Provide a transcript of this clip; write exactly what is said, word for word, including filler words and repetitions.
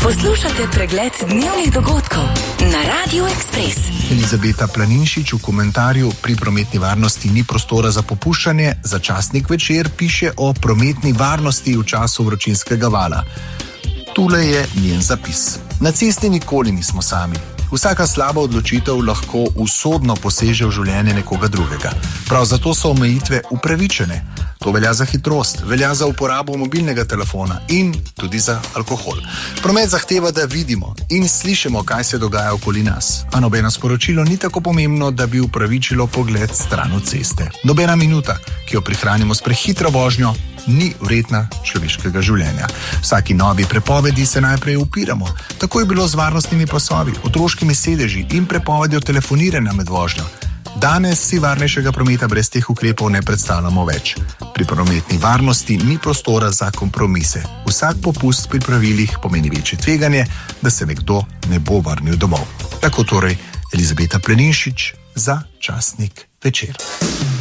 Poslušate pregled dnevnih dogodkov na Radiu Ekspres. Elizabeta Planinšič v komentarju: pri prometni varnosti ni prostora za popuščanje. Za časnik Večer piše o prometni varnosti v času vročinskega vala. Tule je njen zapis. Na cesti nikoli nismo sami. Vsaka slaba odločitev lahko usodno poseže v življenje nekoga drugega. Prav zato so omejitve upravičene. To velja za hitrost, velja za uporabo mobilnega telefona in tudi za alkohol. Promet zahteva, da vidimo in slišimo, kaj se dogaja okoli nas. A nobeno sporočilo ni tako pomembno, da bi upravičilo pogled stran od ceste. Nobena minuta, ki jo prihranimo s prehitro vožnjo, ni vredna človeškega življenja. Vsaki novi prepovedi se najprej upiramo. Tako je bilo z varnostnimi pasovi, otroškimi sedeži in prepovedjo telefoniranja med vožnjo. Danes si varnejšega prometa brez teh ukrepov ne predstavljamo več. Pri prometni varnosti ni prostora za kompromise. Vsak popust pri pravilih pomeni večje tveganje, da se nekdo ne bo vrnil domov. Tako torej Elizabeta Planinšič za časnik Večer.